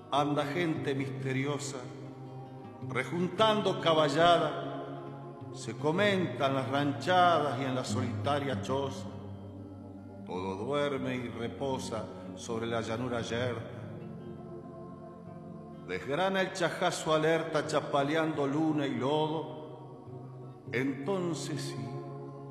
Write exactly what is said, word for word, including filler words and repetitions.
anda gente misteriosa, rejuntando caballada, se comentan las ranchadas y en la solitaria choza, todo duerme y reposa sobre la llanura yerta. Desgrana el chajazo alerta chapaleando luna y lodo, entonces sí,